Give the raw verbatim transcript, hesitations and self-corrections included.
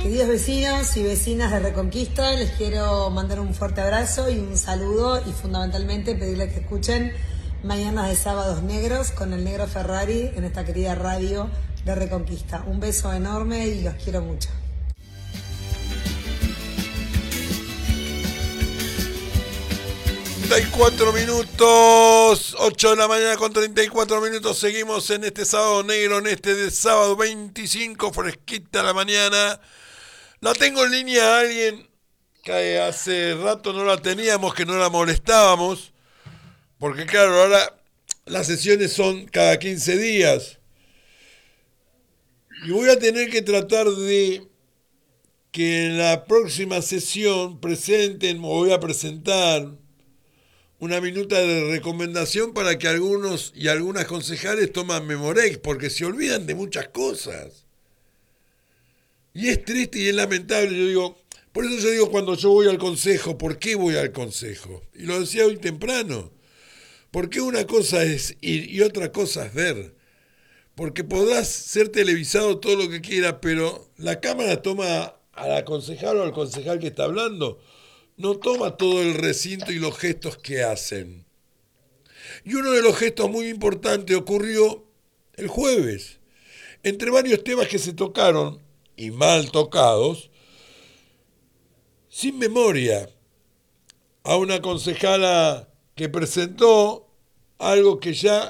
Queridos vecinos y vecinas de Reconquista, les quiero mandar un fuerte abrazo y un saludo y fundamentalmente pedirles que escuchen Mañanas de Sábados Negros con el Negro Ferrari en esta querida radio de Reconquista. Un beso enorme y los quiero mucho. treinta y cuatro minutos, ocho de la mañana con treinta y cuatro minutos, seguimos en este sábado negro, en este de sábado veinticinco, fresquita la mañana. La tengo en línea a alguien que hace rato no la teníamos, que no la molestábamos, porque claro, ahora las sesiones son cada quince días. Y voy a tener que tratar de que en la próxima sesión presenten, o voy a presentar una minuta de recomendación para que algunos y algunas concejales toman Memorex, porque se olvidan de muchas cosas. Y es triste y es lamentable, yo digo, por eso yo digo cuando yo voy al consejo, ¿por qué voy al consejo? Y lo decía hoy temprano, porque una cosa es ir y otra cosa es ver. Porque podrás ser televisado todo lo que quiera, pero la cámara toma a la concejal o al concejal que está hablando, no toma todo el recinto y los gestos que hacen. Y uno de los gestos muy importantes ocurrió el jueves. Entre varios temas que se tocaron, y mal tocados, sin memoria, a una concejala que presentó algo que ya